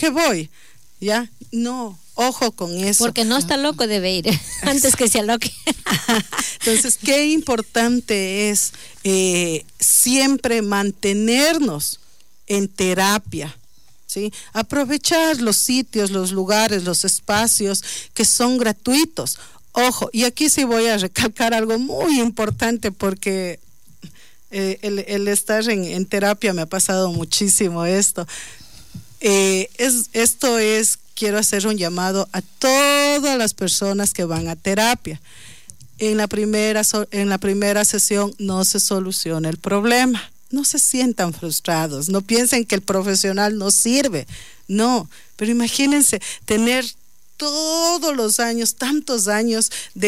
que voy, ¿ya? No, ojo con eso. Porque no está loco, debe ir antes que se aloque. Entonces, qué importante es siempre mantenernos en terapia, ¿sí? Aprovechar los sitios, los lugares, los espacios que son gratuitos. Ojo, y aquí sí voy a recalcar algo muy importante porque el estar en terapia me ha pasado muchísimo esto. Quiero hacer un llamado a todas las personas que van a terapia. En la primera sesión no se soluciona el problema. No se sientan frustrados, no piensen que el profesional no sirve. No, pero imagínense tener todos los años, tantos años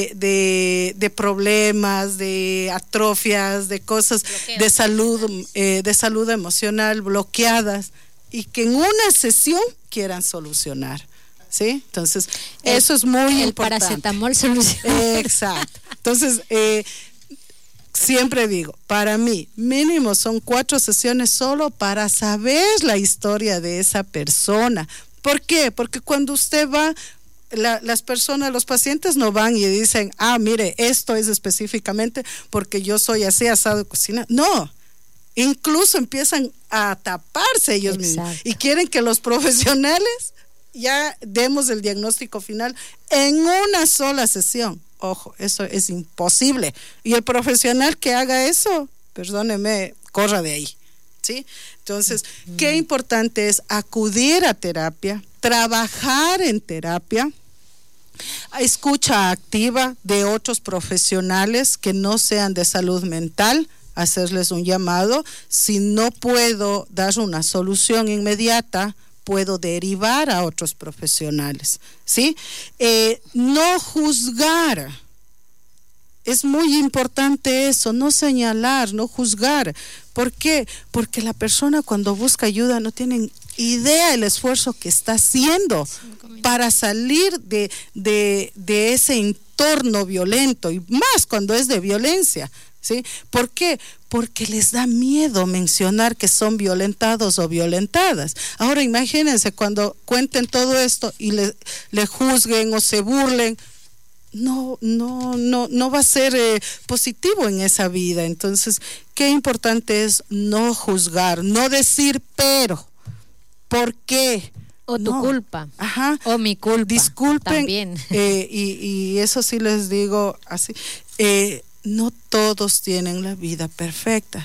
de problemas, de atrofias, de cosas de salud emocional bloqueadas, y que en una sesión quieran solucionar, ¿sí? Entonces, eso es muy importante. El paracetamol soluciona. Exacto. Entonces, siempre digo, para mí, mínimo son 4 sesiones solo para saber la historia de esa persona. ¿Por qué? Porque cuando usted va, las personas, los pacientes no van y dicen, mire, esto es específicamente porque yo soy así, asado de cocina. No. Incluso empiezan a taparse ellos mismos y quieren que los profesionales ya demos el diagnóstico final en una sola sesión. Ojo, eso es imposible. Y el profesional que haga eso, perdóneme, corra de ahí, ¿sí? Entonces, qué importante es acudir a terapia, trabajar en terapia, escucha activa de otros profesionales que no sean de salud mental, hacerles un llamado. Si no puedo dar una solución inmediata, puedo derivar a otros profesionales, ¿sí? No juzgar. Es muy importante eso, no señalar, no juzgar. ¿Por qué? Porque la persona cuando busca ayuda no tiene idea el esfuerzo que está haciendo para salir de ese entorno violento, y más cuando es de violencia, ¿sí? ¿Por qué? Porque les da miedo mencionar que son violentados o violentadas. Ahora imagínense cuando cuenten todo esto y le juzguen o se burlen. No va a ser positivo en esa vida. Entonces, qué importante es no juzgar, no decir pero, ¿por qué? O tu culpa. Ajá. O mi culpa. Disculpen. También. Y eso sí les digo así. No todos tienen la vida perfecta.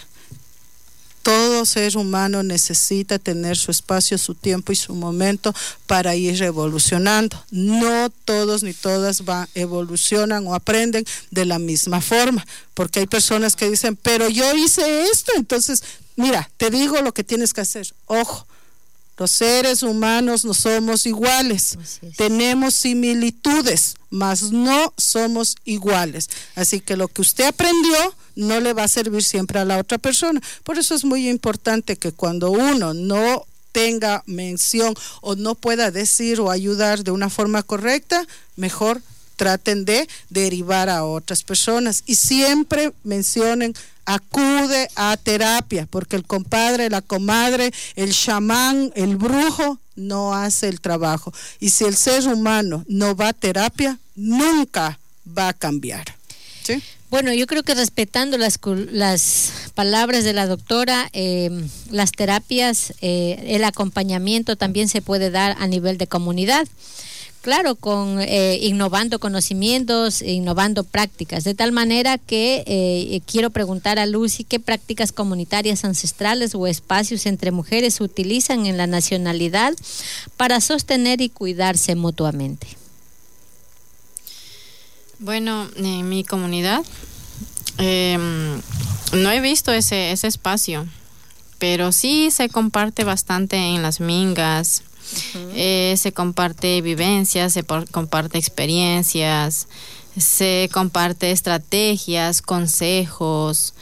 Todo ser humano necesita tener su espacio, su tiempo y su momento para ir evolucionando. No todos ni todas evolucionan o aprenden de la misma forma, porque hay personas que dicen, pero yo hice esto, entonces, mira, te digo lo que tienes que hacer. Ojo, los seres humanos no somos iguales, tenemos similitudes, mas no somos iguales. Así que lo que usted aprendió no le va a servir siempre a la otra persona. Por eso es muy importante que cuando uno no tenga mención o no pueda decir o ayudar de una forma correcta, mejor traten de derivar a otras personas y siempre mencionen: acude a terapia, porque el compadre, la comadre, el chamán, el brujo no hace el trabajo. Y si el ser humano no va a terapia, nunca va a cambiar. ¿Sí? Bueno, yo creo que respetando las palabras de la doctora, las terapias, el acompañamiento también se puede dar a nivel de comunidad. Claro, innovando conocimientos, innovando prácticas, de tal manera que quiero preguntar a Lucy, ¿qué prácticas comunitarias ancestrales o espacios entre mujeres se utilizan en la nacionalidad para sostener y cuidarse mutuamente? Bueno, en mi comunidad no he visto ese espacio, pero sí se comparte bastante en las mingas. Se comparte vivencias, se comparte experiencias, se comparte estrategias, consejos.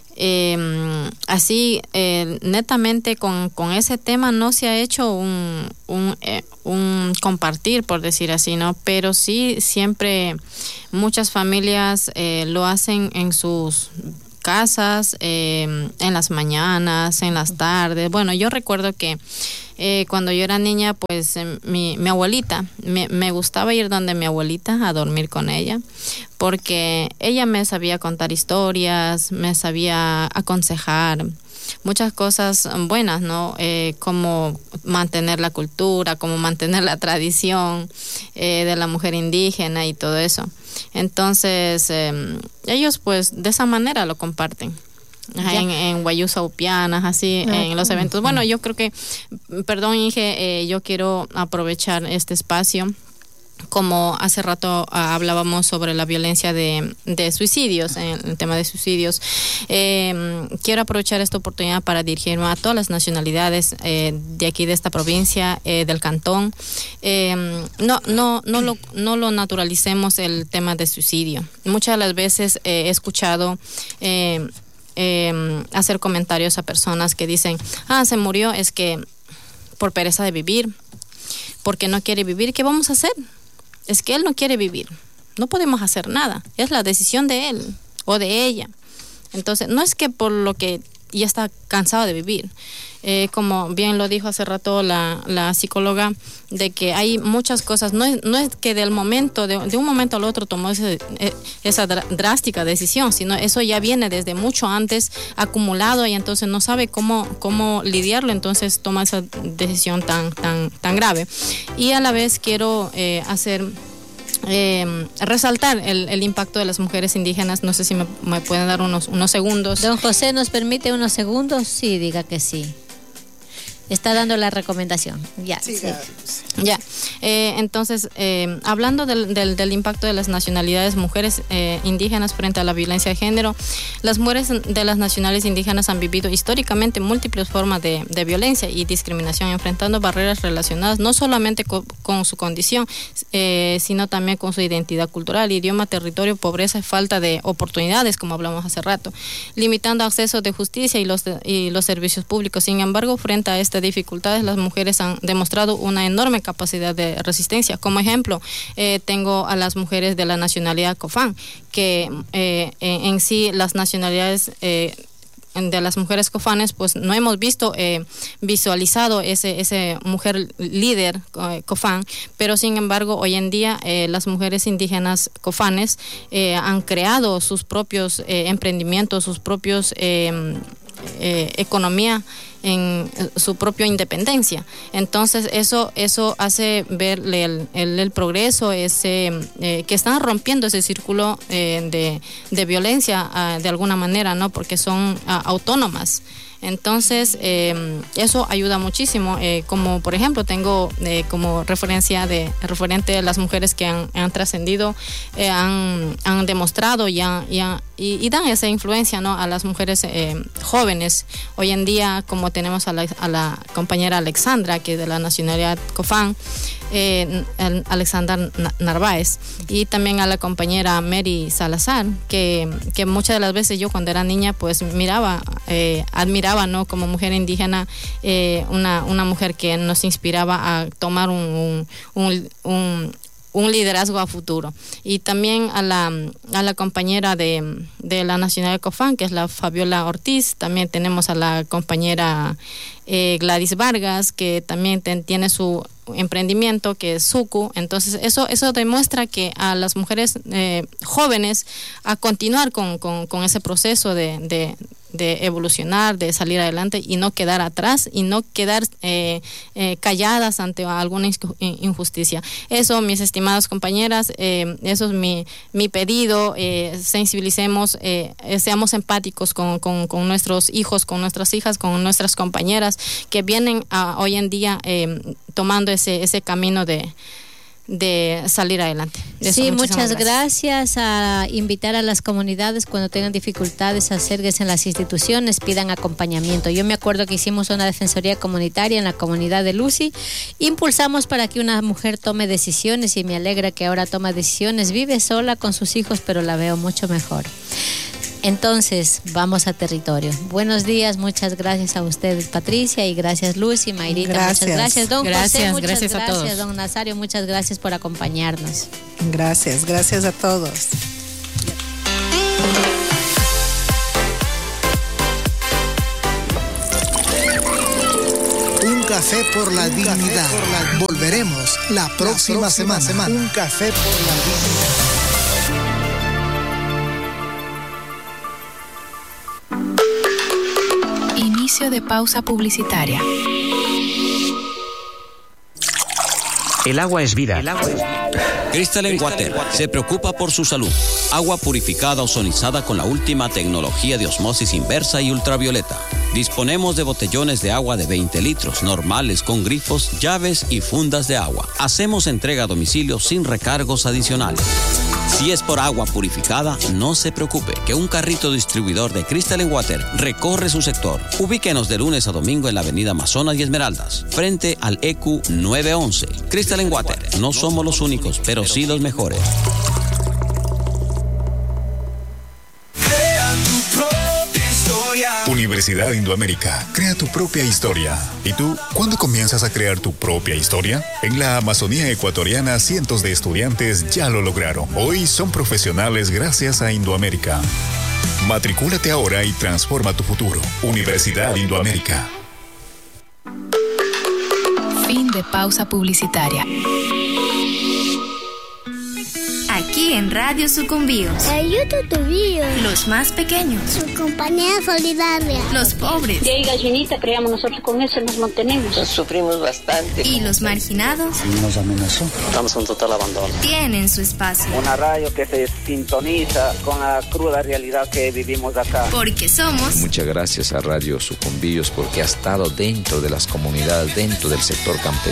Así, netamente con ese tema no se ha hecho un compartir, por decir así, ¿no? Pero sí, siempre muchas familias lo hacen en sus casas, en las mañanas, en las tardes. Bueno, yo recuerdo que Cuando yo era niña, pues mi abuelita, me gustaba ir donde mi abuelita a dormir con ella, porque ella me sabía contar historias, me sabía aconsejar, muchas cosas buenas, ¿no? Como mantener la cultura, como mantener la tradición de la mujer indígena y todo eso. Entonces, ellos pues de esa manera lo comparten. En Guayusa Upianas, así, en los eventos. Bueno, yo creo que, perdón, Inge, yo quiero aprovechar este espacio. Como hace rato hablábamos sobre la violencia de suicidios, en el tema de suicidios, quiero aprovechar esta oportunidad para dirigirme a todas las nacionalidades de aquí, de esta provincia, del cantón. No lo naturalicemos el tema de suicidio. Muchas de las veces he escuchado hacer comentarios a personas que dicen, se murió, es que por pereza de vivir, porque no quiere vivir. ¿Qué vamos a hacer? Es que él no quiere vivir, no podemos hacer nada, es la decisión de él o de ella. Entonces, no es que por lo que ya está cansado de vivir, como bien lo dijo hace rato la psicóloga, de que hay muchas cosas, no es que de un momento al otro tomó esa drástica decisión, sino eso ya viene desde mucho antes acumulado y entonces no sabe cómo lidiarlo, entonces toma esa decisión tan grave. Y a la vez quiero resaltar el impacto de las mujeres indígenas. No sé si me pueden dar unos segundos. Don José, ¿nos permite unos segundos? Sí, diga que sí. Está dando la recomendación. Ya. Sí. Ya. Entonces, hablando del impacto de las nacionalidades mujeres indígenas frente a la violencia de género, las mujeres de las nacionalidades indígenas han vivido históricamente múltiples formas de violencia y discriminación, enfrentando barreras relacionadas no solamente con su condición, sino también con su identidad cultural, idioma, territorio, pobreza y falta de oportunidades, como hablamos hace rato, limitando acceso de justicia y los servicios públicos. Sin embargo, frente a estas dificultades, las mujeres han demostrado una enorme capacidad de resistencia. Como ejemplo, tengo a las mujeres de la nacionalidad Cofán, que en sí las nacionalidades de las mujeres cofanes, pues no hemos visto visualizado ese mujer líder cofán, pero sin embargo hoy en día las mujeres indígenas cofanes han creado sus propios emprendimientos, sus propios economía, en su propia independencia. Entonces eso hace ver el progreso, que están rompiendo ese círculo de violencia de alguna manera, ¿no? Porque son autónomas. Entonces eso ayuda muchísimo, como por ejemplo tengo como referente de las mujeres que han trascendido, han demostrado y dan esa influencia, ¿no? A las mujeres jóvenes. Hoy en día, como tenemos a la compañera Alexandra, que es de la nacionalidad Cofán, Alexandra Narváez, y también a la compañera Mary Salazar, que muchas de las veces yo cuando era niña pues admiraba, ¿no? Como mujer indígena, una mujer que nos inspiraba a tomar un liderazgo a futuro. Y también a la compañera de la nacionalidad de Cofán, que es la Fabiola Ortiz. También tenemos a la compañera Gladys Vargas, que también tiene su emprendimiento, que es Suku. Entonces eso demuestra que a las mujeres jóvenes a continuar con ese proceso de evolucionar, de salir adelante y no quedar atrás y no quedar calladas ante alguna injusticia. Eso, mis estimadas compañeras, eso es mi pedido. Sensibilicemos, seamos empáticos con nuestros hijos, con nuestras hijas, con nuestras compañeras que vienen hoy en día tomando ese camino de salir adelante. Sí, muchas gracias. A invitar a las comunidades cuando tengan dificultades, acérquense en las instituciones, pidan acompañamiento. Yo me acuerdo que hicimos una defensoría comunitaria en la comunidad de Lucy, impulsamos para que una mujer tome decisiones y me alegra que ahora toma decisiones, vive sola con sus hijos, pero la veo mucho mejor. Entonces, vamos a territorio. Buenos días, muchas gracias a ustedes, Patricia, y gracias, Lucy, Mayrita, muchas gracias. Don José, muchas gracias a todos. Don Nazario, muchas gracias por acompañarnos. Gracias a todos. café por la dignidad. Volveremos la próxima semana. Un café por la dignidad. Inicio de pausa publicitaria. El agua es vida. Crystalline Water se preocupa por su salud. Agua purificada ozonizada con la última tecnología de osmosis inversa y ultravioleta. Disponemos de botellones de agua de 20 litros, normales, con grifos, llaves y fundas de agua. Hacemos entrega a domicilio sin recargos adicionales. Si es por agua purificada, no se preocupe, que un carrito distribuidor de Crystalline Water recorre su sector. Ubíquenos de lunes a domingo en la avenida Amazonas y Esmeraldas, frente al EQ 911. Crystalline Water, no somos los únicos, pero sí los mejores. Universidad Indoamérica, crea tu propia historia. ¿Y tú, cuándo comienzas a crear tu propia historia? En la Amazonía ecuatoriana, cientos de estudiantes ya lo lograron. Hoy son profesionales gracias a Indoamérica. Matricúlate ahora y transforma tu futuro. Universidad Indoamérica. Fin de pausa publicitaria. Aquí en Radio Sucumbíos. Los más pequeños. Su compañía solidaria. Los pobres. Y ahí gallinita creamos nosotros, con eso nos mantenemos. Sufrimos bastante. Y los marginados. Nos amenazó. Estamos en total abandono. Tienen su espacio. Una radio que se sintoniza con la cruda realidad que vivimos acá. Porque somos. Muchas gracias a Radio Sucumbíos porque ha estado dentro de las comunidades, dentro del sector campesino.